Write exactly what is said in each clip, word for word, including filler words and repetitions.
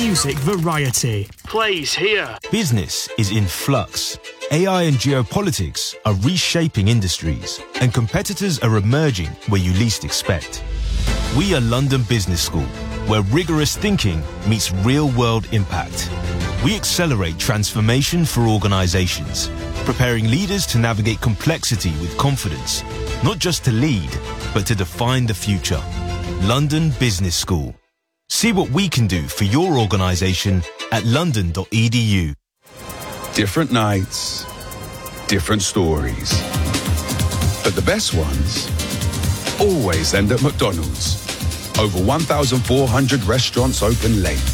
music variety. Plays here. Business is in flux. A I and geopolitics are reshaping industries, and competitors are emerging where you least expect. We are London Business School, where rigorous thinking meets real-world impact. We accelerate transformation for organizations, preparing leaders to navigate complexity with confidence, not just to lead, but to define the future. London Business School. See what we can do for your organization at london dot e d u. Different nights, different stories. But the best ones always end at McDonald's. Over one thousand four hundred restaurants open late.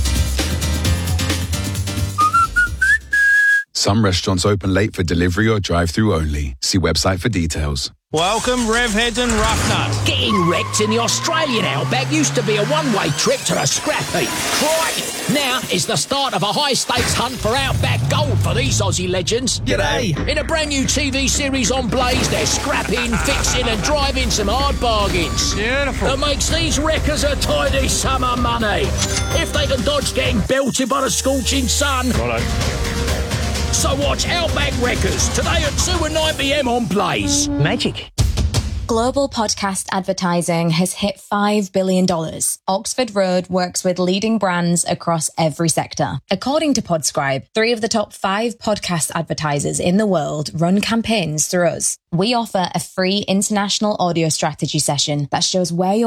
Some restaurants open late for delivery or drive-through only. See website for details. Welcome, Revheads and Roughnut. Getting wrecked in the Australian outback used to be a one-way trip to the scrap heap. Crike! Now is the start of a high-stakes hunt for outback gold for these Aussie legends. G'day. In a brand new T V series on Blaze, they're scrapping, fixing and driving some hard bargains. Beautiful. That makes these wreckers a tidy sum of money. If they can dodge getting belted by the scorching sun. Righto. So watch Outback Wreckers today at two and nine p m on Blaze. Magic. Global podcast advertising has hit five billion dollars. Oxford Road works with leading brands across every sector. According to Podscribe, three of the top five podcast advertisers in the world run campaigns through us. We offer a free international audio strategy session that shows where your